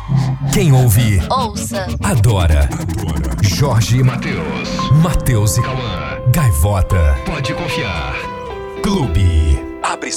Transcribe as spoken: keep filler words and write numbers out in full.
Quem ouve, ouça, adora. Jorge e Matheus. Matheus e Cauã. Gaivota. Pode confiar. Clube. Abre